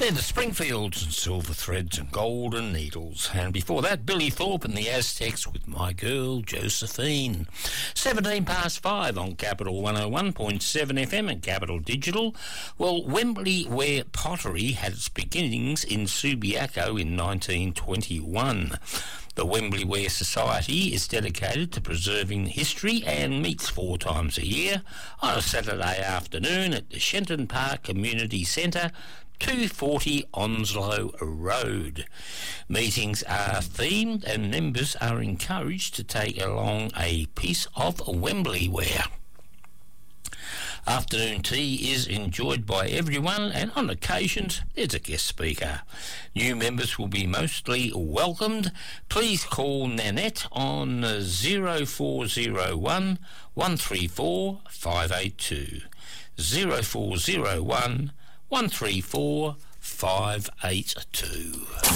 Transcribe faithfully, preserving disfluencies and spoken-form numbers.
They're the Springfields and Silver Threads and Golden Needles. And before that, Billy Thorpe and the Aztecs with My Girl Josephine. seventeen past five on Capital one oh one point seven F M and Capital Digital. Well, Wembley Ware Pottery had its beginnings in Subiaco in nineteen twenty-one. The Wembley Ware Society is dedicated to preserving history and meets four times a year on a Saturday afternoon at the Shenton Park Community Centre, two forty Onslow Road. Meetings are themed and members are encouraged to take along a piece of Wembley ware. Afternoon tea is enjoyed by everyone, and on occasions there's a guest speaker. New members will be mostly welcomed. Please call Nanette on zero four zero one, one three four, five eight two. zero four zero one, one three four, five eight two.